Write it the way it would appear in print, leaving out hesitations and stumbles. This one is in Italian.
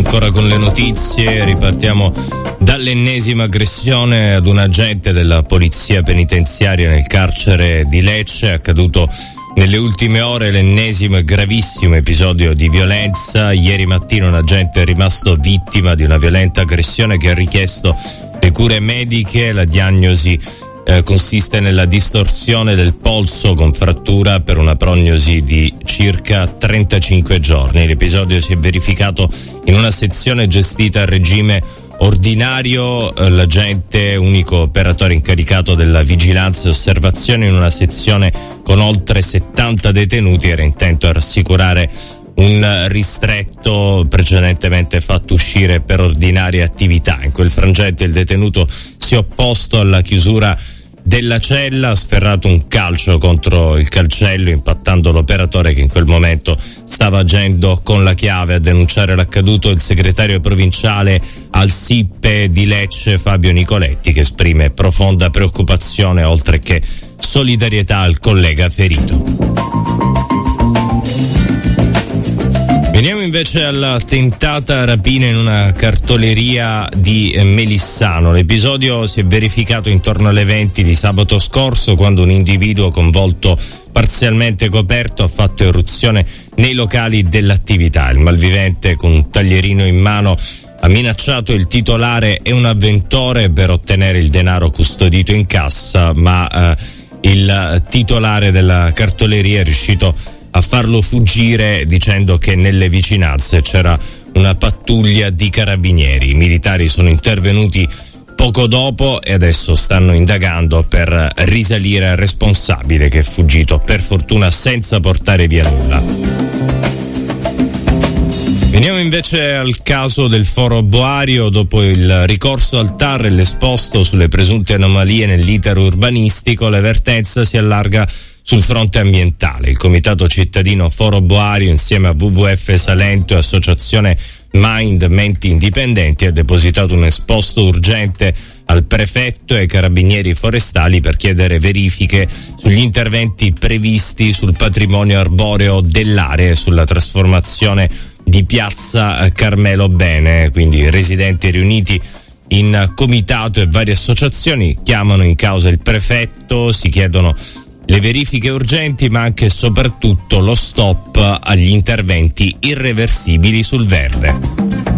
ancora con le notizie. Ripartiamo dall'ennesima aggressione ad un agente della polizia penitenziaria nel carcere di Lecce. È accaduto nelle ultime ore l'ennesimo e gravissimo episodio di violenza. Ieri mattina un agente è rimasto vittima di una violenta aggressione che ha richiesto le cure mediche. La diagnosi consiste nella distorsione del polso con frattura per una prognosi di circa 35 giorni. L'episodio si è verificato in una sezione gestita a regime ordinario. L'agente, unico operatore incaricato della vigilanza e osservazione in una sezione con oltre 70 detenuti, era intento a rassicurare un ristretto precedentemente fatto uscire per ordinaria attività. In quel frangente il detenuto si è opposto alla chiusura della cella, ha sferrato un calcio contro il cancello impattando l'operatore che in quel momento stava agendo con la chiave. A denunciare l'accaduto il segretario provinciale al SIPE di Lecce Fabio Nicoletti, che esprime profonda preoccupazione oltre che solidarietà al collega ferito. Veniamo invece alla tentata rapina in una cartoleria di Melissano. L'episodio si è verificato intorno alle 20 di sabato scorso, quando un individuo con volto parzialmente coperto ha fatto irruzione nei locali dell'attività. Il malvivente, con un taglierino in mano, ha minacciato il titolare e un avventore per ottenere il denaro custodito in cassa, ma il titolare della cartoleria è riuscito a farlo fuggire dicendo che nelle vicinanze c'era una pattuglia di carabinieri. I militari sono intervenuti poco dopo e adesso stanno indagando per risalire al responsabile, che è fuggito per fortuna senza portare via nulla. Veniamo invece al caso del Foro Boario. Dopo il ricorso al TAR e l'esposto sulle presunte anomalie nell'iter urbanistico, l'avvertenza si allarga sul fronte ambientale. Il Comitato Cittadino Foro Boario, insieme a WWF Salento e Associazione Mind Menti Indipendenti, ha depositato un esposto urgente al prefetto e ai carabinieri forestali per chiedere verifiche sugli interventi previsti sul patrimonio arboreo dell'area e sulla trasformazione di Piazza Carmelo Bene. Quindi residenti riuniti in comitato e varie associazioni chiamano in causa il prefetto, si chiedono le verifiche urgenti ma anche e soprattutto lo stop agli interventi irreversibili sul verde.